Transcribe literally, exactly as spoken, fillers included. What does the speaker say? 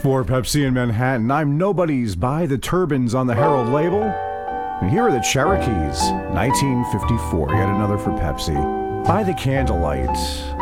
For Pepsi in Manhattan, I'm Nobody's by the Turbans on the Herald label. And here are the Cherokees, nineteen fifty-four, yet another for Pepsi. By the Candlelight,